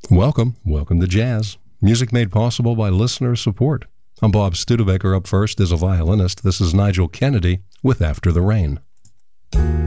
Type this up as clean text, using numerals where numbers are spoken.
Welcome to Jazz. Music made possible by listener support. I'm Bob Studebaker. Up first is a violinist. This is Nigel Kennedy with After the Rain.